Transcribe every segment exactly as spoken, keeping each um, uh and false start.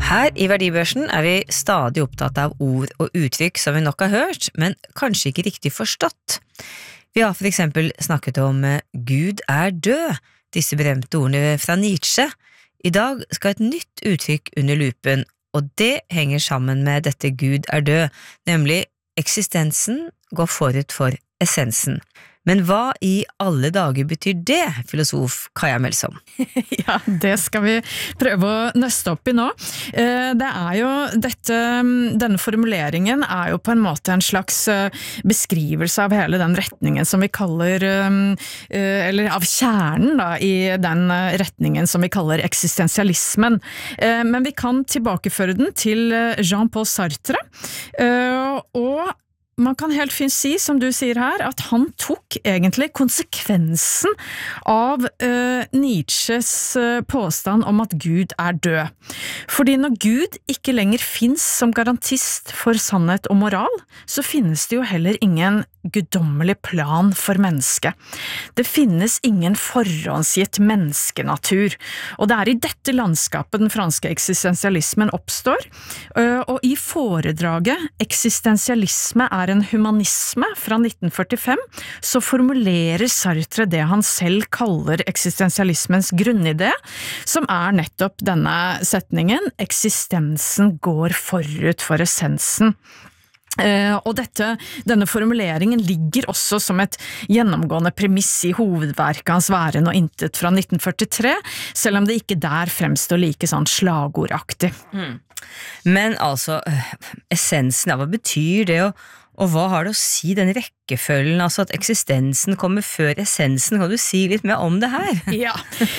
Her I Verdibørsen er vi stadig opptatt av ord og uttrykk som vi nok har hørt, men kanskje ikke riktig forstått. Vi har for eksempel snakket om Gud er død, disse berømte ordene fra Nietzsche. I dag skal et nytt uttrykk under lupen, og det henger sammen med dette Gud er død, nemlig eksistensen går forut for essensen. Men hva I alle dager betyr det, filosof Kaja Melsom? Ja, det skal vi prøve å nøste opp I nå. Det er jo dette, denne formuleringen er jo på en måte en slags beskrivelse av hele den retningen som vi kaller, eller av kjernen da, I den retningen som vi kaller eksistensialismen. Men vi kan tilbakeføre den til Jean-Paul Sartre, og man kan helt fint si, som du sier her, at han tok egentlig konsekvensen av uh, Nietzsches uh, påstand om at Gud er død. Fordi når Gud ikke lenger finnes som garantist for sannhet og moral, så finnes det jo heller ingen guddommelig plan for mennesket. Det finnes ingen forhåndsgitt menneskenatur, og det er I dette landskapet den franske eksistensialismen oppstår, og I foredraget Eksistensialisme er en humanisme fra nitten førtifem, så formulerer Sartre det han selv kaller eksistensialismens grunnidé, som er nettopp denne setningen, eksistensen går forut for essensen. Uh, og dette, denne formuleringen ligger også som et gjennomgående premiss I hovedverket hans Væren og intet fra nitten førtitre, selv om det ikke der fremstår like sånn slagordaktig. Mm. Men altså, essensen av hva betyr det, og, og hva har det å si den rekkefølgen, altså at eksistensen kommer før essensen, kan du si litt mer om det her? Ja,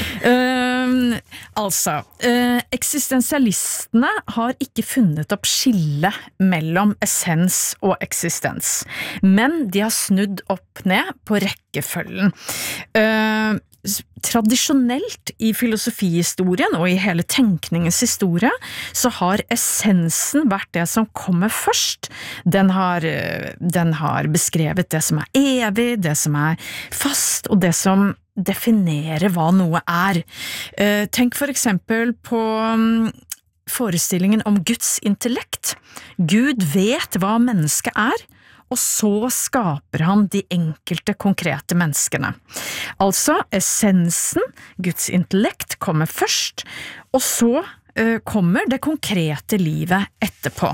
uh, altså, uh, eksistensialistene har ikke funnet opp skille mellom essens og eksistens, men de har snudd opp ned på rekkefølgen. Uh, Tradisjonelt I filosofihistorien og I hele tenkningens historie så har essensen vært det som kommer først. Den har, den har beskrevet det som er evig, det som er fast og det som definerer hva noe er. Tenk for eksempel på forestillingen om Guds intellekt. Gud vet hva mennesket er, og så skaper han de enkelte konkrete menneskene. Altså, essensen, Guds intellekt, kommer først, og så uh, kommer det konkrete livet etterpå.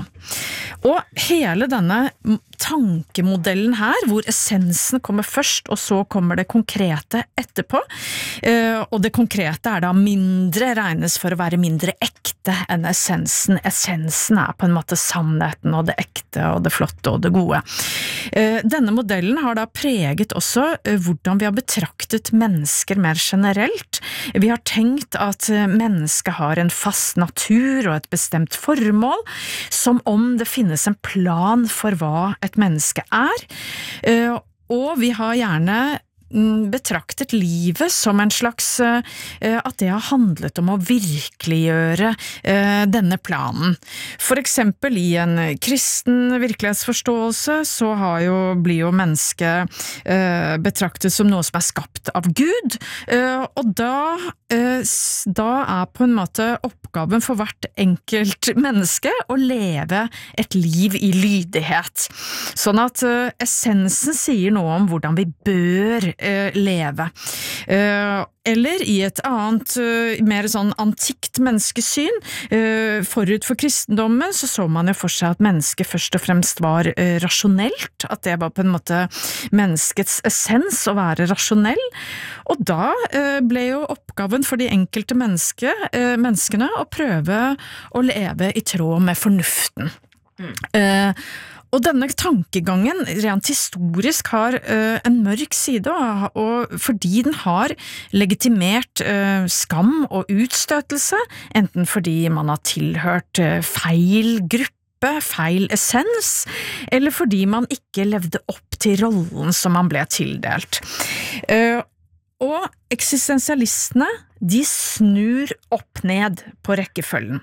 Og hele denne tankemodellen her, hvor essensen kommer først, og så kommer det konkrete etterpå, uh, og det konkrete er da mindre, regnes for å være mindre ekte enn essensen. Essensen er på en måte sannheten, og det ekte, og det flotte, og det gode. Uh, denne modellen har da preget også uh, hvordan vi har betraktet mennesker mer generelt. Vi har tenkt at uh, mennesket har en fast natur og et bestemt formål, som om det finnes en plan for hva et menneske er, og vi har gjerne betraktet livet som en slags, at det har handlet om å virkeliggjøre denne planen. For eksempel I en kristen virkelighetsforståelse så har jo, blir jo mennesket betraktet som noe som er skapt av Gud, og da, da er på en måte oppgaven for hvert enkelt menneske å leve et liv I lydighet. Sånn at essensen sier noe om hvordan vi bør leve. Eller I et annet, mer sånn antikt menneskesyn, forut for kristendommen, så så man jo for seg at mennesket først og fremst var rasjonelt, at det var på en måte menneskets essens å være rasjonell, og da ble jo oppgaven for de enkelte menneske, menneskene å prøve å leve I tråd med fornuften. Mm. Og denne tankegangen rent historisk har uh, en mørk side, og, og fordi den har legitimert uh, skam og utstøtelse, enten fordi man har tilhørt uh, feil gruppe, feil essens, eller fordi man ikke levde opp til rollen som man ble tildelt. Uh, og eksistensialistene, de snur opp ned på rekkefølgen.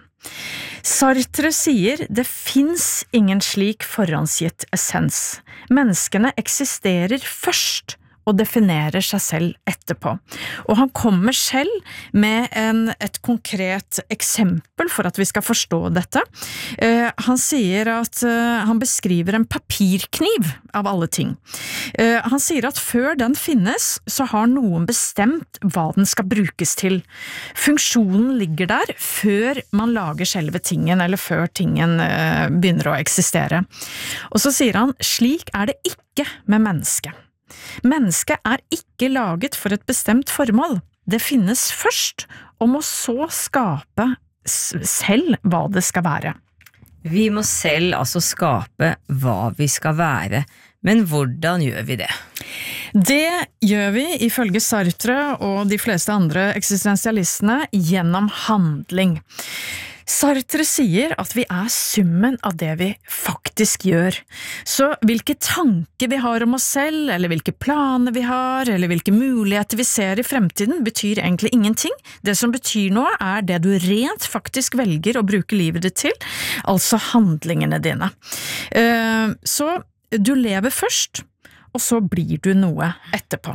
Sartre sier det finns ingen slik forhåndsgitt essens. Menneskene eksisterer først, og definerer seg selv etterpå. Og han kommer selv med en, et konkret eksempel for at vi skal forstå dette. Eh, han sier at eh, han beskriver en papirkniv av alle ting. Eh, han sier at før den finnes, så har noen bestemt hva den skal brukes til. Funksjonen ligger der før man lager selve tingen, eller før tingen eh, begynner å eksistere. Og så sier han, slik er det ikke med mennesket. Mennesket er ikke laget for et bestemt formål. Det finnes først, og må så skape selv hva det skal være. Vi må selv altså skape hva vi skal være, men hvordan gjør vi det? Det gjør vi, ifølge Sartre og de fleste andre eksistensialistene, gjennom handling. Sartre sier at vi er summen av det vi faktisk gjør. Så hvilke tanker vi har om oss selv, eller hvilke planer vi har, eller hvilke muligheter vi ser i fremtiden, betyr egentlig ingenting. Det som betyr noe er det du rent faktisk velger å bruke livet ditt til, altså handlingene dine. Så du lever først, og så blir du noe etterpå.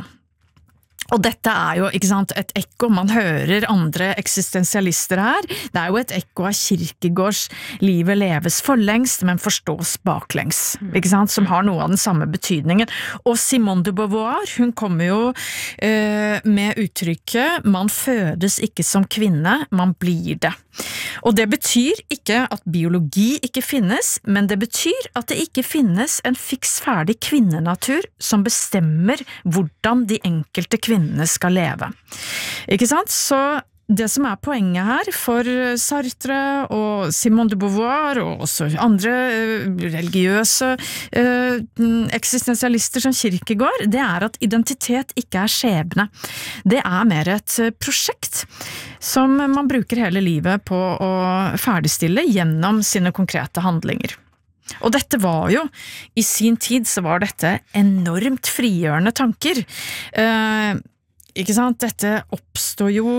Og dette er jo, ikke sant, et ekko, man hører andre eksistensialister her, det er jo et ekko av Kierkegaards livet leves forlengst, men forstås baklengs, ikke sant, som har noe av den samme betydningen. Og Simone de Beauvoir, hun kommer jo eh, med uttrykket, man fødes ikke som kvinne, man blir det. Og det betyr ikke at biologi ikke finnes, men det betyr at det ikke finnes en fiks ferdig kvinnenatur som bestemmer hvordan de enkelte kvinnene skal leve. Ikke sant? Så det som er poenget her for Sartre og Simone de Beauvoir og også andre religiøse eh, eksistensialister som Kierkegaard, det er at identitet ikke er skjebne. Det er mer et prosjekt som man bruker hele livet på å ferdigstille gjennom sine konkrete handlinger. Og dette var jo, i sin tid så var dette enormt frigjørende tanker. Eh, Ikke sant? Dette oppstår jo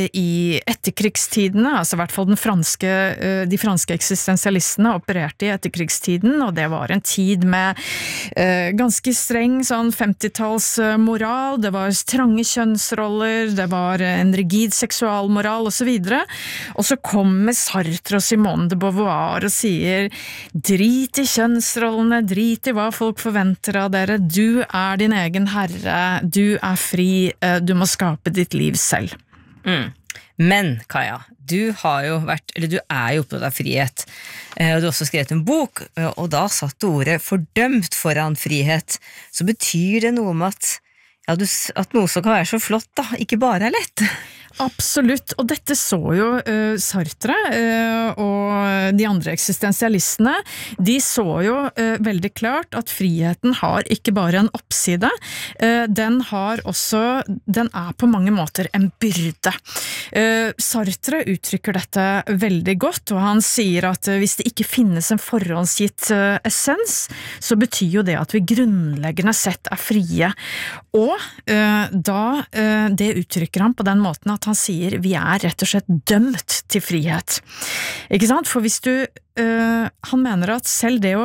i etterkrigstidene, altså i hvert fall den franske, de franske eksistensialistene opererte i etterkrigstiden, og det var en tid med eh, ganske streng sånn femtitalls-moral, det var trange kjønnsroller, det var en rigid seksualmoral og så videre. Og så kommer Sartre og Simone de Beauvoir og sier, drit i kjønnsrollene, drit i hva folk forventer av dere, du er din egen herre, du er fri, du må skape ditt liv selv. Mm. Men, Kaja, du har jo vært, eller du er jo opptatt av frihet, og du har også skrevet en bok, og da satt ordet fordømt foran frihet. Så betyr det noe om at, ja, du, at noe som kan være så flott da, ikke bare er lett? Absolutt, og dette så jo uh, Sartre uh, og de andre eksistensialistene, de så jo uh, veldig klart at friheten har ikke bare en oppside, uh, den har også, den er på mange måter en byrde. Uh, Sartre uttrykker dette veldig godt, og han sier at uh, hvis det ikke finnes en forhåndsgitt uh, essens, så betyr jo det at vi grunnleggende sett er frie. Og uh, da, uh, det uttrykker han på den måten at han sier vi er rett og slett dømt til frihet. Ikke sant? For hvis du, øh, han mener at selv det å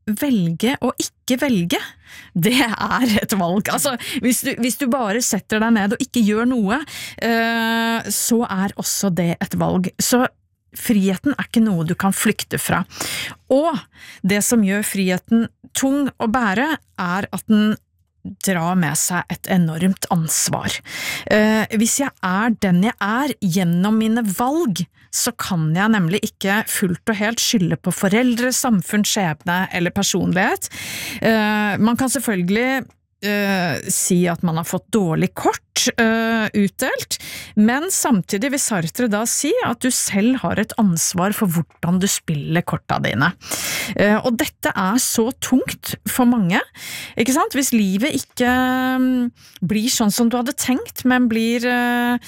velge og ikke velge, det er et valg. Altså, hvis du, hvis du bare setter deg ned og ikke gjør noe, øh, så er også det et valg. Så friheten er ikke noe du kan flykte fra. Og det som gjør friheten tung å bære, er at den dra med seg et enormt ansvar. Eh, hvis jeg er den jeg er gjennom mine valg, så kan jeg nemlig ikke fullt og helt skylde på foreldre, samfunn, skjebne eller personlighet. Eh, man kan selvfølgelig Uh, si at man har fått dårlig kort uh, utdelt, men samtidig vil Sartre da si at du selv har et ansvar for hvordan du spiller korta dine. Uh, og dette er så tungt for mange, ikke sant? Hvis livet ikke um, blir sånn som du hadde tenkt, men blir uh,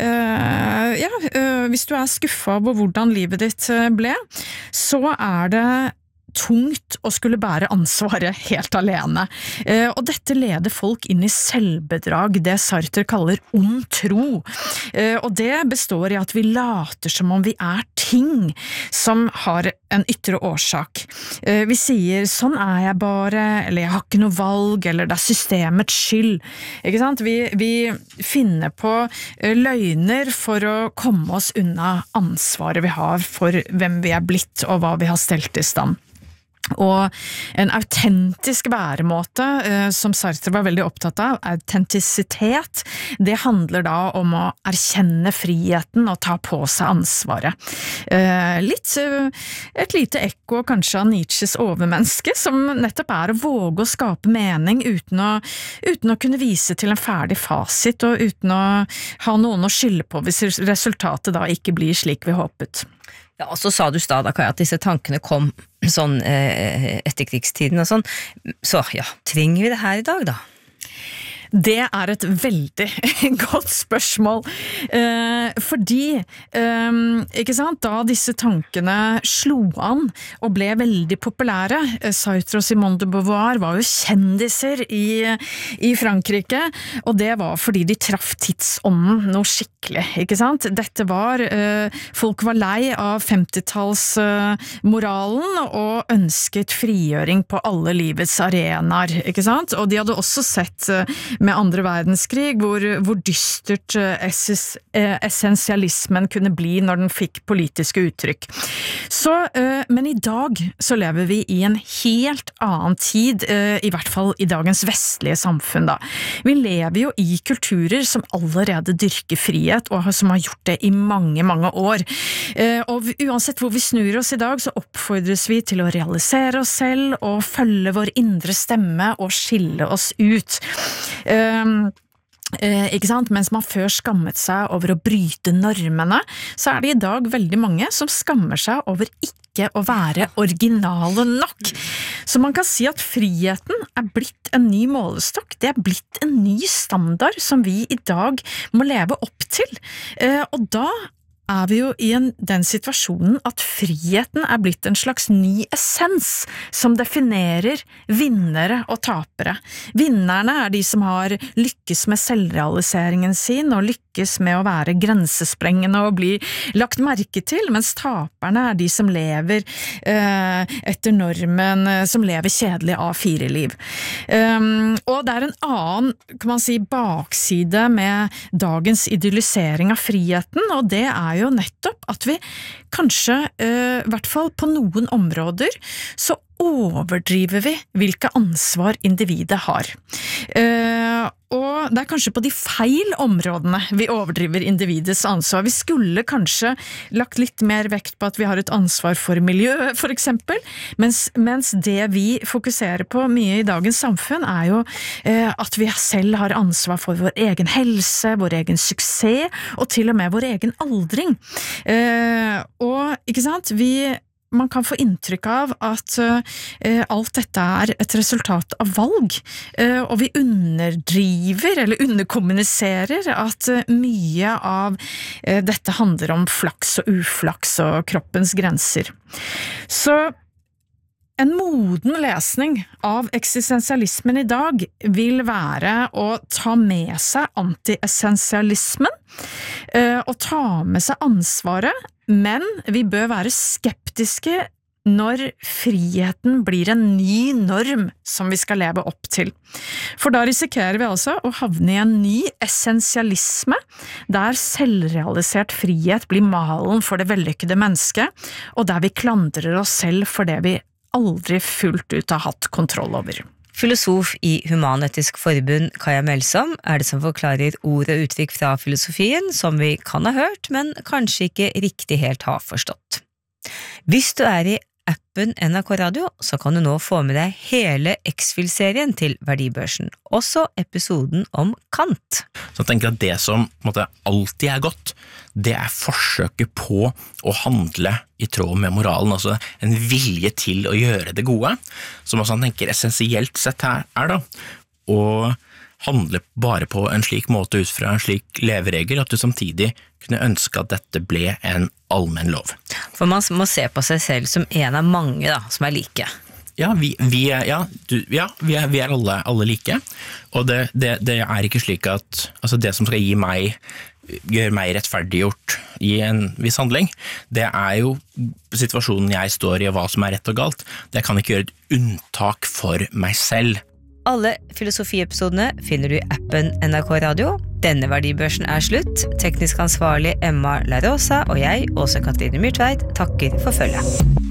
uh, ja, uh, hvis du er skuffet over hvordan livet ditt ble, så er det tungt å skulle bære ansvaret helt alene. Eh, og dette leder folk inn i selvbedrag, det Sartre kaller ond tro. Eh, og det består i at vi later som om vi er ting som har en ytre årsak. Eh, vi sier, sånn er jeg bare, eller jeg har ikke noe valg, eller det er systemets skyld. Ikke sant? Vi, vi finner på løgner for å komme oss unna ansvaret vi har for hvem vi er blitt og hva vi har stelt i stand. Og en autentisk væremåte, eh, som Sartre var veldig opptatt av, autentisitet, det handler da om å erkjenne friheten og ta på seg ansvaret. Eh, litt, eh, et lite ekko kanskje av Nietzsches overmenneske, som nettopp er å våge å skape mening uten å, uten å kunne vise til en ferdig fasit, og uten å ha noen å skylde på hvis resultatet da ikke blir slik vi håpet. Ja, og så sa du da, Kaja, at disse tankene kom sånn eh, etter krigstiden og sånn, så ja, trenger vi det her i dag da? Det er et veldig godt spørsmål, eh, fordi, eh, ikke sant, da disse tankene slo an og ble veldig populære, Sartre og Simone de Beauvoir var jo kjendiser i, i Frankrike, og det var fordi de traff tidsånden noe skikkelig, ikke sant? Dette var, eh, folk var lei av femtitallsmoralen eh, og ønsket frigjøring på alle livets arenaer, ikke sant? Og de hadde også sett eh, med andre verdenskrig, hvor, hvor dystert esses, essensialismen kunne bli når den fikk politiske uttrykk. Så, men i dag så lever vi i en helt annen tid, i hvert fall i dagens vestlige samfunn da. Vi lever jo i kulturer som allerede dyrker frihet, og som har gjort det i mange, mange år. Og uansett hvor vi snur oss i dag, så oppfordres vi til å realisere oss selv, og følge vår indre stemme, og skille oss ut. Eh, ikke sant? Mens man før skammet seg over å bryte normene, så er det i dag veldig mange som skammer seg over ikke å være originale nok. Så man kan si at friheten er blitt en ny målestokk, det er blitt en ny standard som vi i dag må leve opp til. Eh, og da er vi jo i en, den situasjonen at friheten er blitt en slags ny essens som definerer vinnere og tapere. Vinnerne er de som har lykkes med selvrealiseringen sin og lykkes med å være grensesprengende og bli lagt merke til, mens taperne er de som lever eh, etter normen, som lever kjedelig A fire liv. Um, og det er en annen, kan man si, bakside med dagens idyllisering av friheten, og det er jo nettopp at vi kanskje, uh, i hvert fall på noen områder, så overdriver vi hvilke ansvar individet har. Uh, og det er kanskje på de feil områdene vi overdriver individets ansvar. Vi skulle kanskje lagt litt mer vekt på at vi har et ansvar for miljøet, for eksempel, mens, mens det vi fokuserer på mye i dagens samfunn er jo uh, at vi selv har ansvar for vår egen helse, vår egen suksess, og til og med vår egen aldring. Uh, og, ikke sant, vi man kan få inntrykk av at uh, alt dette er et resultat av valg, uh, og vi underdriver eller underkommuniserer at uh, mye av uh, dette handler om flaks og uflaks og kroppens grenser. Så en moden lesning av eksistensialismen i dag vil være å ta med seg anti-essensialismen, uh, og ta med seg ansvaret, men vi bør være skeptiske når friheten blir en ny norm som vi skal leve opp til. For da risikerer vi altså å havne i en ny essensialisme, der selvrealisert frihet blir malen for det vellykkede mennesket, og der vi klandrer oss selv for det vi aldri fullt ut har hatt kontroll over. Filosof i Human-Etisk Forbund, Kaja Melsom, er det som forklarer ord og uttrykk fra filosofien som vi kan ha hørt, men kanskje ikke riktig helt har forstått. Hvis du er i appen N R K Radio, så kan du nå få med deg hele X-Fill-serien til Verdibørsen, også episoden om Kant. Så jeg tenker at det som på en måte, alltid er godt, det er forsøket på å handle i tråd med moralen, altså en vilje til å gjøre det gode, som også han tenker essensielt sett her er da, å handle bare på en slik måte ut fra en slik leveregel, at du samtidig kunne ønske at dette ble en allmenn lov. For man må se på seg selv som en av mange da, som er like. Ja, vi, vi, er, ja, du, ja, vi, er, vi er alle, alle like, og det, det, det er ikke slik at altså det som skal gi meg, gjøre meg rettferdiggjort i en viss handling, det er jo situasjonen jeg står i og hva som er rett og galt. Det kan ikke gjøre et unntak for meg selv. Alle filosofiepisodene finner du i appen N R K Radio. Denne verdibørsen er slutt. Teknisk ansvarlig Emma La Rosa og jeg, Åse Katrine Myrtveit, takker for følget.